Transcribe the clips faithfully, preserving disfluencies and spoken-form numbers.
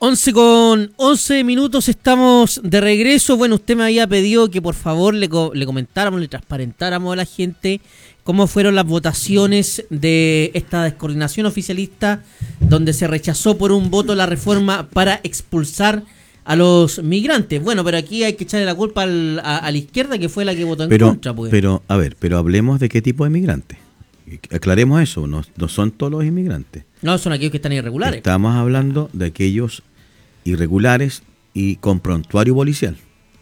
once con once minutos, estamos de regreso. Bueno, usted me había pedido que por favor le, co- le comentáramos, le transparentáramos a la gente cómo fueron las votaciones de esta descoordinación oficialista, donde se rechazó por un voto la reforma para expulsar a los migrantes. Bueno, pero aquí hay que echarle la culpa al, a, a la izquierda, que fue la que votó en pero, contra. Pues. Pero, a ver, pero hablemos de qué tipo de migrantes. Aclaremos eso, no, no son todos los inmigrantes. No, son aquellos que están irregulares. Estamos hablando de aquellos irregulares y con prontuario policial.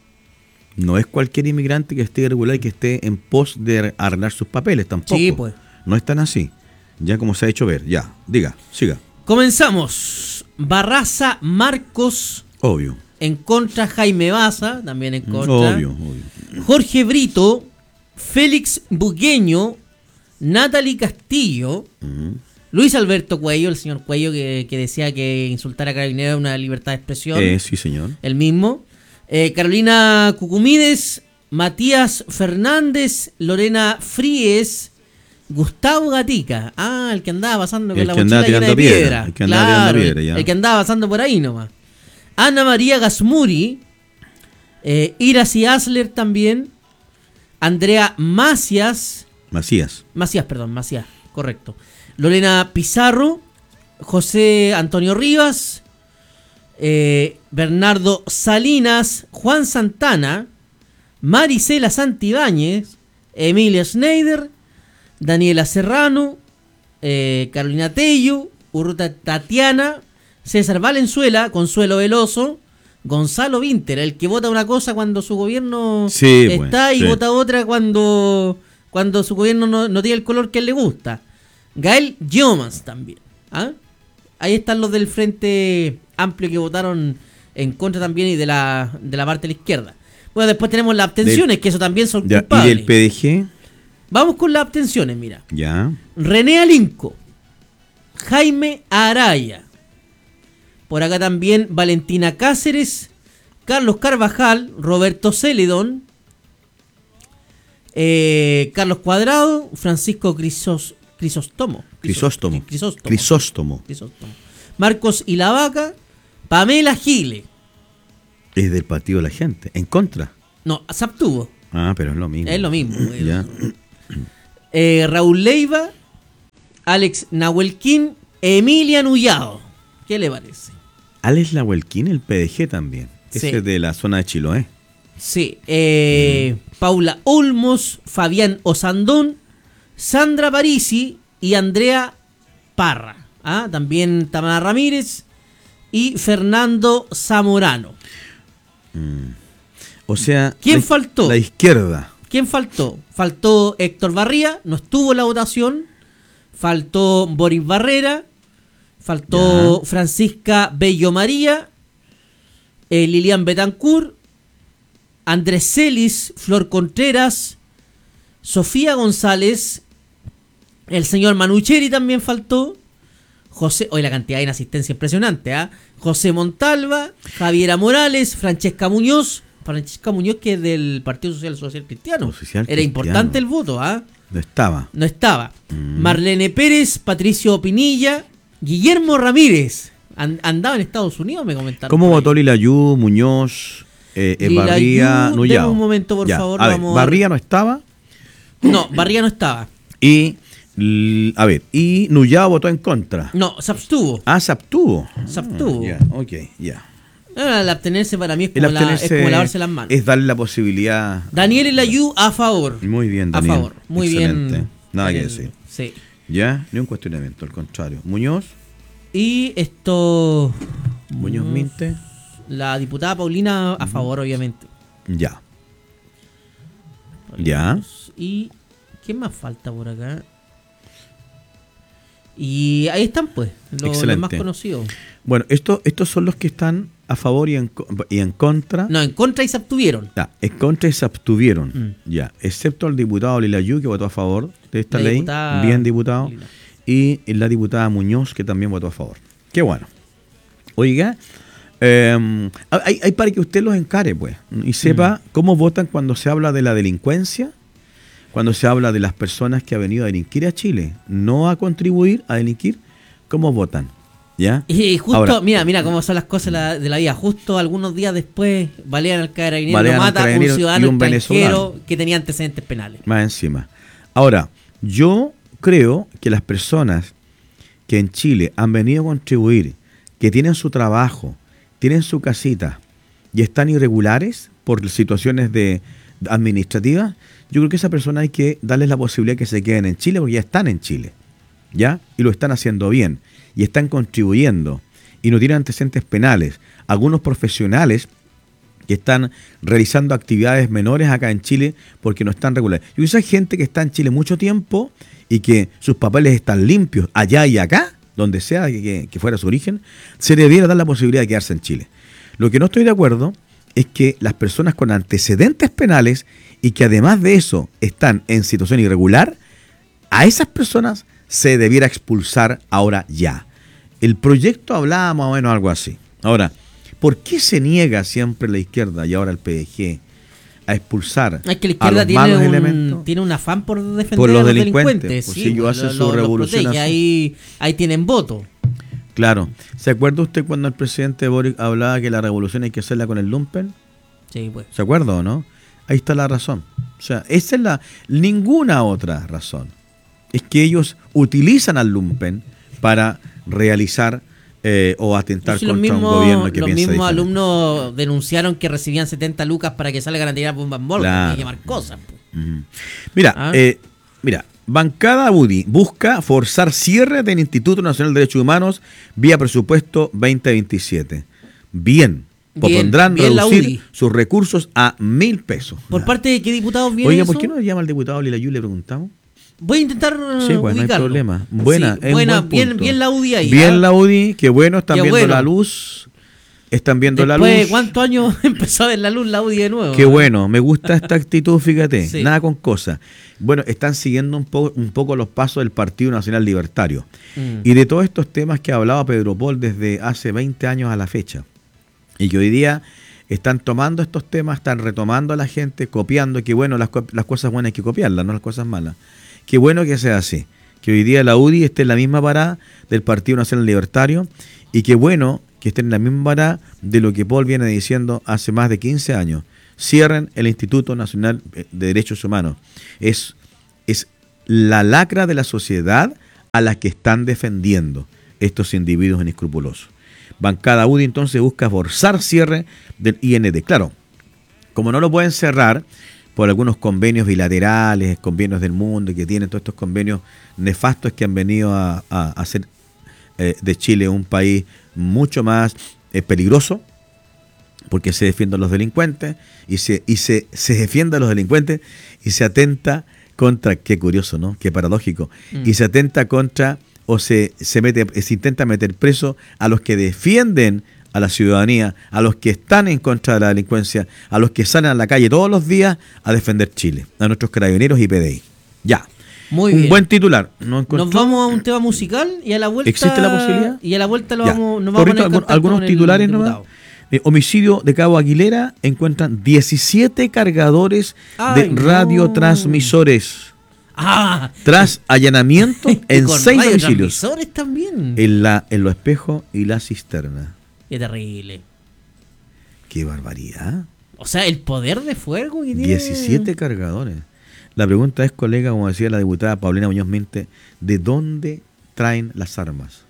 No es cualquier inmigrante que esté irregular y que esté en pos de arreglar sus papeles, tampoco. Sí, pues. No es tan así. Ya como se ha hecho ver. Ya, diga, siga. Comenzamos. Barraza Marcos. Obvio. En contra Jaime Baza, también en contra. Obvio, obvio. Jorge Brito, Félix Bugueño, Natalie Castillo, Uh-huh. Luis Alberto Cuello, el señor Cuello que, que decía que insultar a Carabineros es una libertad de expresión. Eh, sí, señor. El mismo. Eh, Carolina Cucumides, Matías Fernández, Lorena Fríes, Gustavo Gatica. Ah, el que andaba pasando con El la que mochila andaba llena de tirando piedra. piedra, el que andaba Claro, tirando piedra, ya. el que andaba pasando por ahí nomás. Ana María Gasmuri, eh, Iracy Asler también, Andrea Macías, Macías. Macías, perdón, Macías, correcto. Lorena Pizarro, José Antonio Rivas, eh, Bernardo Salinas, Juan Santana, Marisela Santibáñez, Emilia Schneider, Daniela Serrano, eh, Carolina Tello, Urruta Tatiana, César Valenzuela, Consuelo Veloso, Gonzalo Vinter, el que vota una cosa cuando su gobierno Sí, está bueno, y sí. vota otra cuando, cuando su gobierno no, no tiene el color que a él le gusta. Gael Giomans también. ¿Ah? Ahí están los del Frente Amplio que votaron en contra también y de la, de la parte de la izquierda. Bueno, después tenemos las abstenciones, Del- que eso también son Ya, ¿y culpables. del P D G? Vamos con las abstenciones, mira. Ya. René Alinco, Jaime Araya. Por acá también Valentina Cáceres, Carlos Carvajal, Roberto Celedón, eh, Carlos Cuadrado, Francisco Crisos, Crisóstomo. Crisóstomo. Crisóstomo. Crisóstomo. Crisóstomo. Marcos Ilavaca, Pamela Gile. Es del partido de la gente. En contra. No, se abstuvo. Ah, pero es lo mismo. Es lo mismo. Ya. Eh, Raúl Leiva, Alex Nahuelquín, Emilia Nullado. ¿Qué le parece? Alex Lahuelquín, el P D G también. Sí. Ese es de la zona de Chiloé. Sí. Eh, Mm. Paula Olmos, Fabián Osandón, Sandra Parisi y Andrea Parra. Ah, también Tamara Ramírez y Fernando Zamorano. O sea, ¿Quién la, faltó? La izquierda. ¿Quién faltó? Faltó Héctor Barría, no estuvo en la votación. Faltó Boris Barrera. Faltó Ya. Francisca Bello María. eh, Lilian Betancourt. Andrés Celis, Flor Contreras. Sofía González. El señor Manucheri también faltó. José, hoy la cantidad de inasistencia impresionante, ¿ah? José Montalva, Javiera Morales, Francesca Muñoz. Francesca Muñoz, que es del Partido Social Social Cristiano. Social Era Cristiano. importante el voto, ¿ah? No estaba. No estaba. Mm. Marlene Pérez, Patricio Pinilla, Guillermo Ramírez. An- andaba en Estados Unidos, me comentaron. ¿Cómo por ahí. votó Lilayú, Muñoz, eh, eh, Lilayú, Barría, Nullao? deme un momento, por Ya, favor, A ver, vamos a- Barría no estaba. No, Barría no estaba. Y, l- a ver, y Nullao votó en contra. No, se abstuvo. Ah, se abstuvo. Se abstuvo. Ah, ya, ok, ya. Ah, el abstenerse para mí es El como, la- es abstenerse como lavarse las manos. es darle la posibilidad. Daniel Elayú a favor. Muy bien, A Daniel. favor. Muy Excelente. bien. Nada que Daniel. decir. Sí. Ya, ni un cuestionamiento, al contrario. Muñoz, Y esto. Muñoz Minte, La diputada Paulina a favor, obviamente. ya. Ya. ¿Y qué más falta por acá? Y ahí están, pues, los, los Excelente. más conocidos. Bueno, esto, estos son los que están a favor y en, co- y en contra. No, en contra y se abstuvieron. Ya, en contra y se abstuvieron. Mm. Ya, excepto el diputado Lilayú, que votó a favor de esta La ley. diputada Bien, diputado. Lila. Y la diputada Muñoz, que también votó a favor. Qué bueno. Oiga, eh, hay, hay para que usted los encare, pues, y sepa Mm. cómo votan cuando se habla de la delincuencia, cuando se habla de las personas que han venido a delinquir a Chile, no a contribuir a delinquir, cómo votan. ¿Ya? Y justo, Ahora, mira, mira cómo son las cosas la- de la vida. Justo algunos días después, balean al carabinero, Balean lo al mata un carabinero ciudadano y un extranjero venezolano. que tenía antecedentes penales. Más encima. Ahora, yo creo que las personas que en Chile han venido a contribuir, que tienen su trabajo, tienen su casita y están irregulares por situaciones de administrativas, yo creo que a esas personas hay que darles la posibilidad que se queden en Chile porque ya están en Chile, ¿ya? Y lo están haciendo bien y están contribuyendo y no tienen antecedentes penales. Algunos profesionales que están realizando actividades menores acá en Chile porque no están regulares. Yo creo que hay gente que está en Chile mucho tiempo y que sus papeles están limpios allá y acá, donde sea que, que fuera su origen, se le debiera dar la posibilidad de quedarse en Chile. Lo que no estoy de acuerdo es que las personas con antecedentes penales y que además de eso están en situación irregular, a esas personas se debiera expulsar ahora ya. El proyecto hablaba más o menos algo así. Ahora, ¿por qué se niega siempre la izquierda y ahora el P D G a expulsar Es que la a izquierda los tiene malos un, elementos? tiene un afán por defender Por los a los delincuentes, delincuentes. pues sí, si ellos pues, hacen lo- su lo- lo revolución protege, así. ahí, ahí tienen voto. Claro. ¿Se acuerda usted cuando el presidente Boric hablaba que la revolución hay que hacerla con el lumpen? Sí, pues. ¿Se acuerda o no? Ahí está la razón. O sea, esa es la... Ninguna otra razón. Es que ellos utilizan al lumpen para realizar eh, o atentar Sí, los contra mismos, un gobierno que los piensa mismos diferente. alumnos denunciaron que recibían setenta lucas para que salgan a tirar bombas molotov Claro. y quemar cosas. pues. Ujú. Mira, Ah. eh, mira, Bancada U D I busca forzar cierre del Instituto Nacional de Derechos Humanos vía presupuesto veinte veintisiete. Bien, Bien, propondrán bien la U D I. reducir sus recursos a mil pesos. ¿Por parte de qué diputados viene Oiga, eso? ¿por qué no le llama al diputado Lilayú y le preguntamos? Voy a intentar Sí, pues no hay ubicarlo. problema. Buena, Sí, es un buena, buen bien, punto. bien la U D I ahí. Bien ¿ah? la U D I, qué bueno, están Qué viendo bueno. la luz. Están viendo Después la de luz. cuántos años empezó a ver la luz la U D I de nuevo. Qué ¿ah? bueno, me gusta esta actitud, fíjate, Sí. nada con cosas. Bueno, están siguiendo un poco, un poco los pasos del Partido Nacional Libertario Mm. y de todos estos temas que hablaba Pedro Paul desde hace veinte años a la fecha y que hoy día están tomando estos temas, están retomando a la gente, copiando, que bueno, las, co- las cosas buenas hay que copiarlas, no las cosas malas. Qué bueno que sea así, que hoy día la U D I esté en la misma parada del Partido Nacional Libertario y qué bueno que estén en la misma parada de lo que Paul viene diciendo hace más de quince años. Cierren el Instituto Nacional de Derechos Humanos. Es, es la lacra de la sociedad a la que están defendiendo estos individuos inescrupulosos. Bancada U D I entonces busca forzar cierre del I N D. Claro, como no lo pueden cerrar por algunos convenios bilaterales, convenios del mundo, que tienen todos estos convenios nefastos que han venido a, a hacer eh, de Chile un país mucho más eh, peligroso, porque se defienden a los delincuentes y se y se, se defiende a los delincuentes y se atenta contra, qué curioso, ¿no? Qué paradójico, Mm. y se atenta contra o se, se mete se intenta meter preso a los que defienden a la ciudadanía, a los que están en contra de la delincuencia, a los que salen a la calle todos los días a defender Chile, a nuestros carabineros y P D I. Ya. Muy un bien. buen titular. ¿No encontró? Nos vamos a un tema musical y a la vuelta. ¿Existe la posibilidad? Y a la vuelta lo Ya. vamos, nos vamos a Corrito, poner en algún- contacto algunos con el titulares nomás. diputado. Eh, homicidio de Cabo Aguilera, encuentran diecisiete cargadores Ay, de no. radiotransmisores Ah, tras allanamiento y en con seis domicilios. radiotransmisores también. En, la, en los espejos y la cisterna. Qué terrible. ¡Qué barbaridad! O sea, el poder de fuego que tiene. diecisiete cargadores. La pregunta es, colega, como decía la diputada Paulina Muñoz Minte, ¿de dónde traen las armas?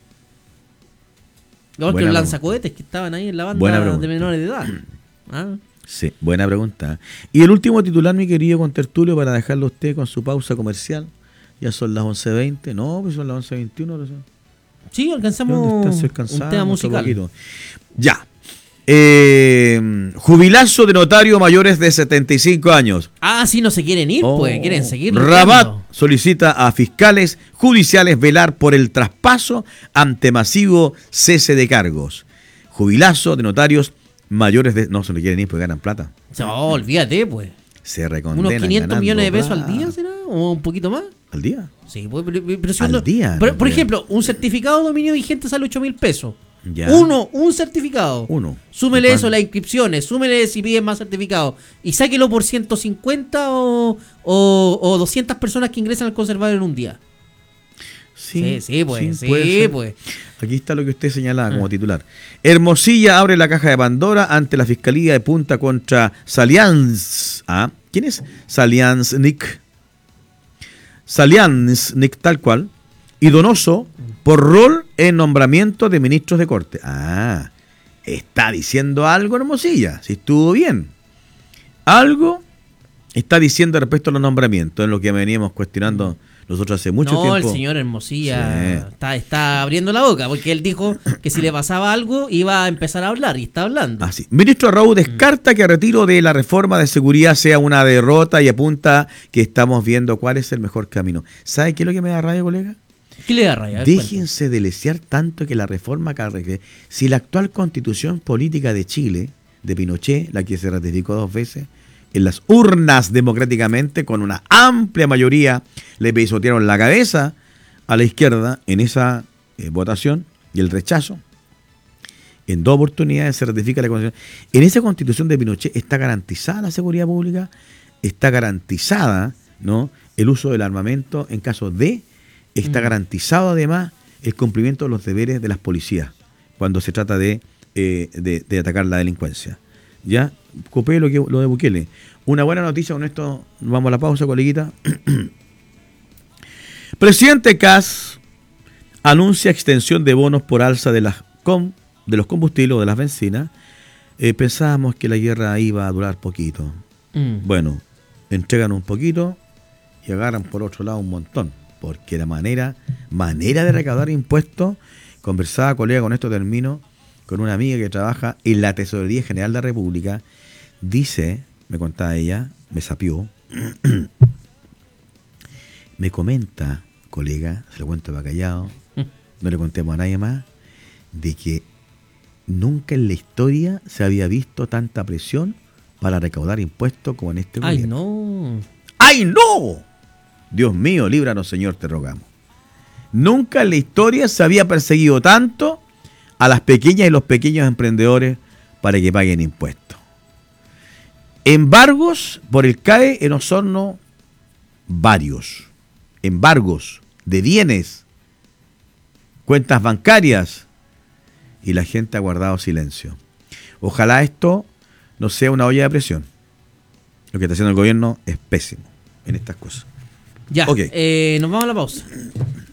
Igual que Buena los pregunta. lanzacohetes que estaban ahí en la Buena banda de pregunta. menores de edad. Ah, Sí, buena pregunta. Y el último titular, mi querido contertulio, para dejarlo a usted con su pausa comercial. Ya son las once veinte. No, pues son las once veintiuno. recién. sí, ¿Dónde alcanzamos estás un descansando? tema Un musical. poquito. Ya. Eh, jubilazo de notarios mayores de setenta y cinco años. Ah, sí, no se quieren ir, Oh. pues. Quieren seguir. Rabat luchando. solicita a fiscales judiciales velar por el traspaso ante masivo cese de cargos. Jubilazo de notarios mayores de... No se lo quieren ir porque ganan plata. No, olvídate, pues. Se recondenan Unos quinientos ganando millones de pesos al plata. día, ¿será? ¿O un poquito más? ¿Al día? Sí, pues, pero, pero si Al uno- día, Por, no por creo. ejemplo, un certificado de dominio vigente sale ocho mil pesos. Ya. Uno, un certificado. Uno. Súmele ¿Y eso, cuánto? las inscripciones, súmele si piden más certificados. Y sáquelo por ciento cincuenta o, o, o doscientas personas que ingresan al conservador en un día. Sí, sí, pues, sí, puede ser. pues. Aquí está lo que usted señalaba como titular. Hermosilla abre la caja de Pandora ante la Fiscalía de Punta contra Salianz. ¿Ah? ¿Quién es Salianznik? Salianznik, tal cual. Y Donoso por rol en nombramiento de ministros de corte. Ah, está diciendo algo Hermosilla, si estuvo bien. Algo está diciendo respecto a los nombramientos, en lo que veníamos cuestionando nosotros hace mucho no, tiempo. No, el señor Hermosilla sí. está, está abriendo la boca, porque él dijo que si le pasaba algo iba a empezar a hablar, y está hablando. Así. Ministro Arrau descarta que el retiro de la reforma de seguridad sea una derrota y apunta que estamos viendo cuál es el mejor camino. ¿Sabe qué es lo que me da rabia, colega? ¿Qué le da rabia? Déjense de lesear tanto que la reforma cargue. Si la actual constitución política de Chile, de Pinochet, la que se ratificó dos veces, en las urnas democráticamente, con una amplia mayoría, le pisotearon la cabeza a la izquierda en esa eh, votación y el rechazo. En dos oportunidades se ratifica la constitución. En esa constitución de Pinochet está garantizada la seguridad pública, está garantizada, ¿no?, el uso del armamento en caso de, está mm. garantizado además el cumplimiento de los deberes de las policías cuando se trata de, eh, de, de atacar la delincuencia. ¿Ya? Copié lo, que, lo de Bukele. Una buena noticia, con esto vamos a la pausa, coleguita. Presidente Kass anuncia extensión de bonos por alza de, las com, de los combustibles o de las bencinas. Eh, pensábamos que la guerra iba a durar poquito. Mm. Bueno, entregan un poquito y agarran por otro lado un montón. Porque la manera, manera de recaudar impuestos, conversaba, colega, con esto termino, con una amiga que trabaja en la Tesorería General de la República, dice, me contaba ella, me sapió, me comenta, colega, se lo cuento para callado, no le contemos a nadie más, de que nunca en la historia se había visto tanta presión para recaudar impuestos como en este gobierno. ¡Ay, no! ¡Ay, no! Dios mío, líbranos, Señor, te rogamos. Nunca en la historia se había perseguido tanto a las pequeñas y los pequeños emprendedores para que paguen impuestos. Embargos por el C A E en Osorno, varios. Embargos de bienes, cuentas bancarias, y la gente ha guardado silencio. Ojalá esto no sea una olla de presión. Lo que está haciendo el gobierno es pésimo en estas cosas. Ya, okay. eh, nos vamos a la pausa.